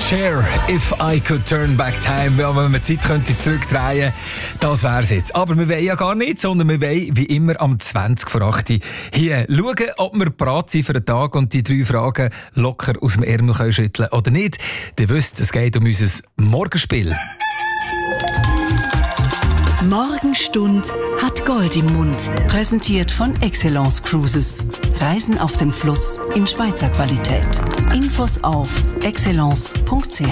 Cher, If I Could Turn Back Time. Ja, wenn man die Zeit könnte zurückdrehen, das wär's jetzt. Aber wir wollen ja gar nicht, sondern wir wollen wie immer am 20:08 hier schauen, ob wir bereit sind für den Tag und die 3 Fragen locker aus dem Ärmel können schütteln oder nicht. Ihr wisst, es geht um unser Morgenspiel. Morgenstund hat Gold im Mund. Präsentiert von Excellence Cruises. Reisen auf dem Fluss in Schweizer Qualität. Infos auf excellence.ch.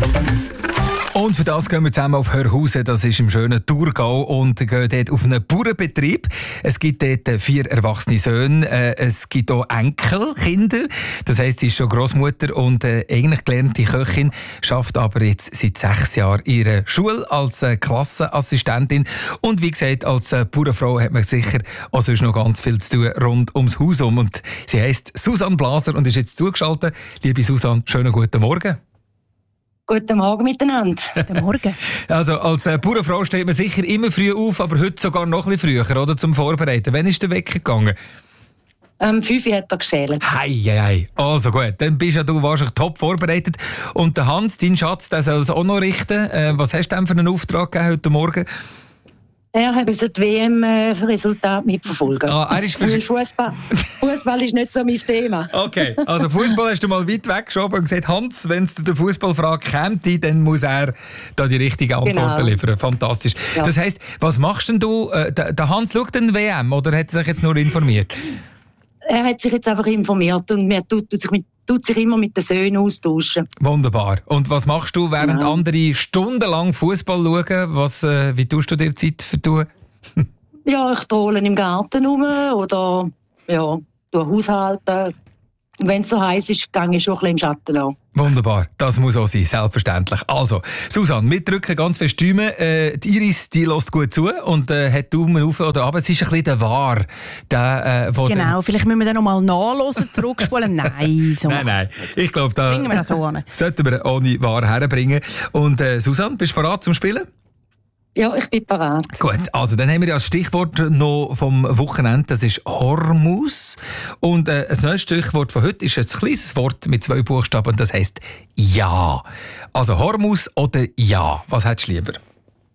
Und für das gehen wir zusammen auf Hörhausen, das ist im schönen Thurgau, und gehen dort auf einen Bauernbetrieb. Es gibt dort 4 erwachsene Söhne, es gibt auch Enkelkinder, das heisst, sie ist schon Grossmutter und eigentlich gelernte Köchin, schafft aber jetzt seit 6 Jahren ihre Schule als Klassenassistentin. Und wie gesagt, als Bauernfrau hat man sicher auch sonst noch ganz viel zu tun rund ums Haus um. Und sie heisst Susanne Blaser und ist jetzt zugeschaltet. Liebe Susanne, schönen guten Morgen. Guten Morgen miteinander. Guten Morgen. Also als Bauernfrau steht man sicher immer früh auf, aber heute sogar noch ein bisschen früher, oder, zum Vorbereiten. Wann ist der Wecker gegangen? 5 hat er geschält. Hei. Also gut, dann bist ja du wahrscheinlich top vorbereitet. Und der Hans, dein Schatz, der soll es auch noch richten. Was hast du denn für einen Auftrag gegeben heute Morgen? Er hat das WM-Resultat mitverfolgen. Er ist Fußball ist nicht so mein Thema. Okay, also Fußball hast du mal weit weggeschoben und gesagt, Hans, wenn es zu der Fußballfrage käme, dann muss er da die richtige Antworten liefern. Fantastisch. Ja. Das heisst, was machst denn du? Der Hans schaut den WM oder hat er sich jetzt nur informiert? Er hat sich jetzt einfach informiert und er tut sich immer mit den Söhnen austauschen. Wunderbar. Und was machst du, während andere stundenlang Fußball schauen? Wie tust du dir Zeit vertun? Ja, ich trolle im Garten rum oder haushalten. Und wenn es so heiß ist, gehe ich schon ein bisschen im Schatten an. Wunderbar, das muss auch sein, selbstverständlich. Also, Susanne, wir drücken ganz fest die Daumen. Die Iris, die hört gut zu und hat Daumen auf oder runter. Es ist ein bisschen der Wahr. Genau, vielleicht müssen wir dann noch mal nachhören, zurückspulen. Nein, so. Nein. Ich glaube, da bringen wir das so an. Sollten wir ohne Wahr herbringen. Und Susanne, bist du bereit zum Spielen? Ja, ich bin bereit. Gut, also dann haben wir ja das Stichwort noch vom Wochenende, das ist Hormus. Und das neues Stichwort von heute ist ein kleines Wort mit 2 Buchstaben und das heisst Ja. Also Hormus oder Ja, was hättest du lieber?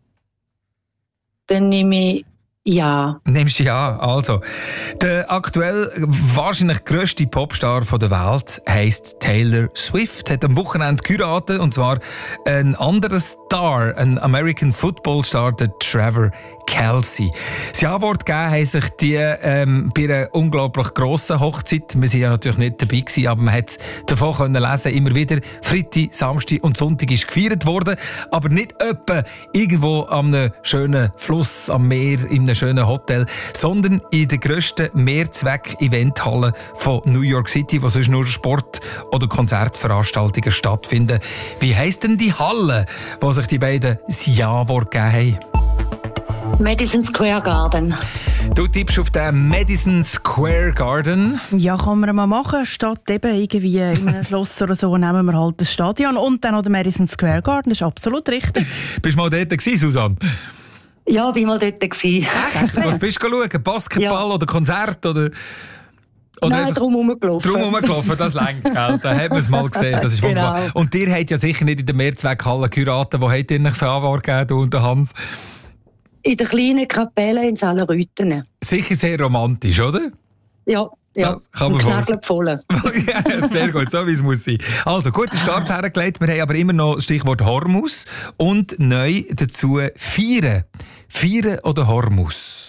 Dann nehme ich Ja. Nimmst du Ja, also. Der aktuell wahrscheinlich grösste Popstar der Welt heisst Taylor Swift, hat am Wochenende geheiratet, und zwar ein anderer Star, ein American Football Star, der Trevor Kelsey. Das Ja-Wort gegeben haben sich die bei einer unglaublich grossen Hochzeit. Wir waren ja natürlich nicht dabei gewesen, aber man hat davon können lesen, immer wieder Freitag, Samstag und Sonntag ist gefeiert worden, aber nicht etwa irgendwo am schönen Fluss, am Meer, in einem schönen Hotel, sondern in der grössten Mehrzweck-Eventhalle von New York City, wo sonst nur Sport- oder Konzertveranstaltungen stattfinden. Wie heisst denn die Halle, wo sich die beiden das Ja-Wort gegeben haben? Madison Square Garden. Du tippst auf den Madison Square Garden. Ja, kann man mal machen. Statt eben irgendwie in einem Schloss oder so, nehmen wir halt das Stadion und dann noch den Madison Square Garden. Das ist absolut richtig. Bist du mal dort gewesen, Susanne? Ja, bin mal dort gewesen. Was bist du schauen? Basketball oder Konzert? Oder nein, drum herumgelaufen, das längt. Da hat man es mal gesehen, das ist wunderbar. Genau. Und ihr habt ja sicher nicht in der Mehrzweckhalle geheiratet. Wo habt ihr euch so Anwort gegeben, du und der Hans? In der kleinen Kapelle in Salenrüthen. Sicher sehr romantisch, oder? Ja. Kann man voll. Ja, sehr gut, so wie es muss sein. Also, guter Start hergelegt. Wir haben aber immer noch das Stichwort Hormus und neu dazu Feiern. Feiern oder Hormus?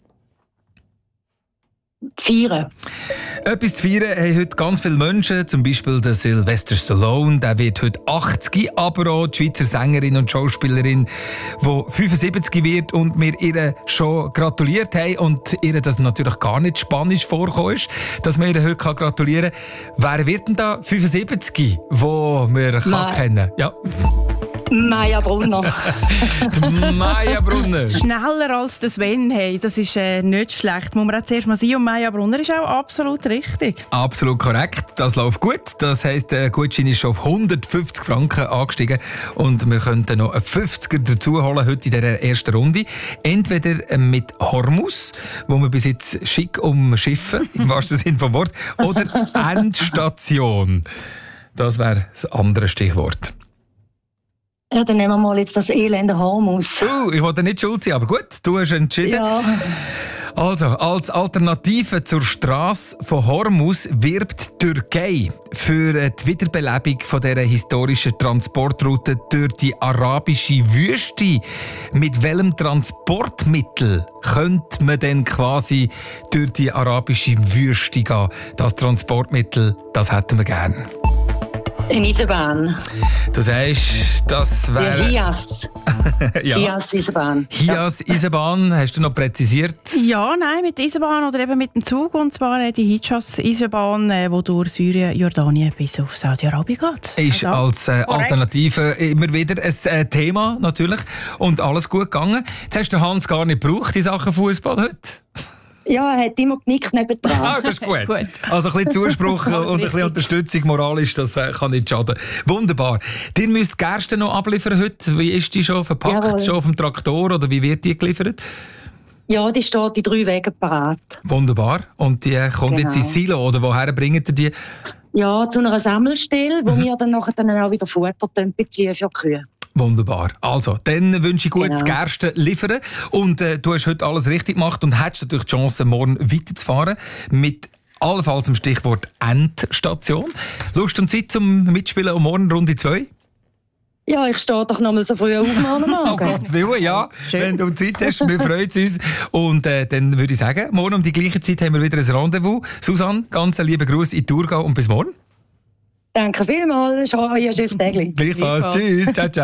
Feiern. Etwas zu feiern haben heute ganz viele Menschen, zum Beispiel der Sylvester Stallone, der wird heute 80, aber auch die Schweizer Sängerin und Schauspielerin, die 75 wird und wir ihr schon gratuliert haben und ihr das natürlich gar nicht spanisch vorgekommen ist, dass wir ihr heute gratulieren kann. Wer wird denn da 75, wo wir kennen? Ja. Maja Brunner. Maja Brunner. Schneller als der Sven, hey, das ist nicht schlecht. Muss man auch zuerst mal sein. Und Maja Brunner ist auch absolut richtig. Absolut korrekt. Das läuft gut. Das heisst, der Gutschein ist schon auf 150 Franken angestiegen. Und wir könnten noch einen 50er dazu holen heute in dieser ersten Runde. Entweder mit Hormus, wo wir bis jetzt schick umschiffen, im wahrsten Sinne vom Wort, oder Endstation. Das wäre das andere Stichwort. Ja, dann nehmen wir mal jetzt das elende Hormus. Ich wollte nicht schuld sein, aber gut, du hast entschieden. Ja. Also, als Alternative zur Strasse von Hormuz wirbt die Türkei für die Wiederbelebung von dieser historischen Transportroute durch die arabische Wüste. Mit welchem Transportmittel könnte man denn quasi durch die arabische Wüste gehen? Das Transportmittel, das hätten wir gern. Eine Eisenbahn. Du sagst, das wäre... Hias. Ja. Hias Eisenbahn. Hias Eisenbahn, hast du noch präzisiert? Ja, nein, mit der Eisenbahn oder eben mit dem Zug. Und zwar die Hijas Eisenbahn, die durch Syrien, Jordanien bis auf Saudi-Arabien geht. Ist als Alternative immer wieder ein Thema natürlich. Und alles gut gegangen. Jetzt hast du Hans gar nicht gebraucht, die Sachen Fußball heute. Ja, er hat immer genickt nebendran. Ah, das ist gut. Also ein bisschen Zuspruch und ein bisschen Unterstützung moralisch, das kann nicht schaden. Wunderbar. Ihr müsst Gerste noch abliefern heute. Wie ist die schon verpackt? Jawohl. Schon auf dem Traktor oder wie wird die geliefert? Ja, die steht in 3 Wegen parat. Wunderbar. Und die kommt jetzt ins Silo oder woher bringt ihr die? Ja, zu einer Sammelstelle, wo wir dann nachher auch wieder Futter beziehen für die Kühe. Wunderbar. Also, dann wünsche ich gutes Genau. Gerste liefern. Und du hast heute alles richtig gemacht und hättest natürlich die Chance, morgen weiterzufahren. Mit allenfalls dem Stichwort Endstation. Lust und Zeit zum Mitspielen um morgen Runde 2? Ja, ich stehe doch noch mal so früh auf am Oh Morgen. Gottes Willen, ja. Wenn du Zeit hast, wir freuen uns. Und dann würde ich sagen, morgen um die gleiche Zeit haben wir wieder ein Rendezvous. Susanne, ganz lieben Gruß in Thurgau und bis morgen. Danke vielmals. Schönes Tag. Gleichfalls. Tschüss. Ciao, ciao.